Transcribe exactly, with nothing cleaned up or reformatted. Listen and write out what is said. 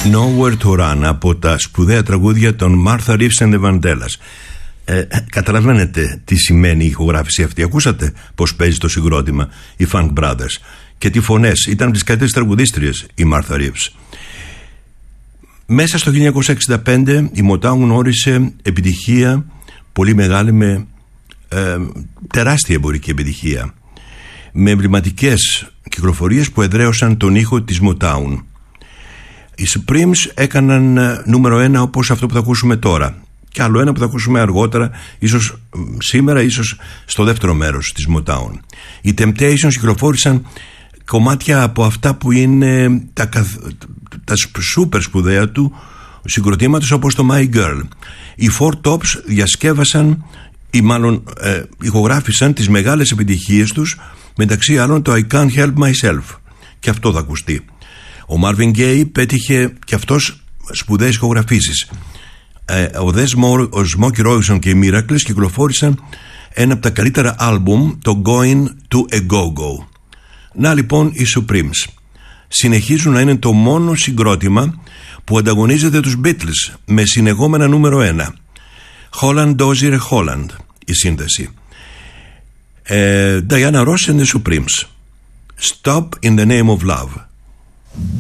Nowhere to Run, από τα σπουδαία τραγούδια των Martha Reeves and the Vandellas. Ε, καταλαβαίνετε τι σημαίνει η ηχογράφηση αυτή. Ακούσατε πως παίζει το συγκρότημα οι Funk Brothers και τι φωνές. Ήταν τις καλύτερες τραγουδίστριες η Martha Reeves. Μέσα στο χίλια εννιακόσια εξήντα πέντε η Motown γνώρισε επιτυχία πολύ μεγάλη, με ε, τεράστια εμπορική επιτυχία, με εμβληματικές κυκλοφορίες που εδραίωσαν τον ήχο της Motown. Οι Supremes έκαναν νούμερο ένα, όπως αυτό που θα ακούσουμε τώρα, και άλλο ένα που θα ακούσουμε αργότερα, ίσως σήμερα, ίσως στο δεύτερο μέρος της Motown. Οι Temptations κυκλοφόρησαν κομμάτια από αυτά που είναι τα, τα σούπερ σπουδαία του συγκροτήματος, όπως το My Girl. Οι Four Tops διασκεύασαν ή μάλλον ε, ηχογράφησαν τις μεγάλες επιτυχίες τους, μεταξύ άλλων το I Can't Help Myself, και αυτό θα ακουστεί. Ο Marvin Gaye πέτυχε και αυτός σπουδαίες ηχογραφήσεις. Ε, ο Des ο Smokey Robinson και οι Miracles κυκλοφόρησαν ένα από τα καλύτερα άλμπουμ, το Going to a Go-Go. Να λοιπόν οι Supremes συνεχίζουν να είναι το μόνο συγκρότημα που ανταγωνίζεται τους Beatles με συνεχόμενα νούμερο ένα. Holland Dozier Holland η σύνθεση. ε, Diana Ross and the Supremes. Stop in the Name of Love.